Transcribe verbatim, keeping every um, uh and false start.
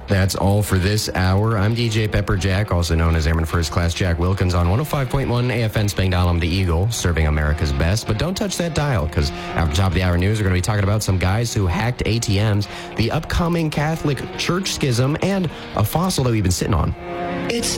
That's all for this hour. I'm D J Pepper Jack, also known as Airman First Class Jack Wilkins on one oh five point one A F N Spangdahlem, the Eagle, serving America's best. But don't touch that dial, because after top of the hour news, we're going to be talking about some guys who hacked A T Ms, the upcoming Catholic Church schism, and a fossil that we've been sitting on. It's